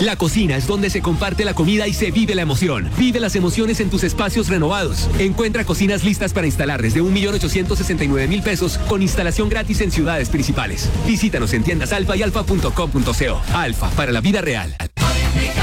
La cocina es donde se comparte la comida y se vive la emoción. Vive las emociones en tus espacios renovados. Encuentra cocinas listas para instalar desde 1.869.000 pesos con instalación gratis en ciudades principales. Visítanos en tiendas Alfa y alfa.com.co. Alfa, para la vida real.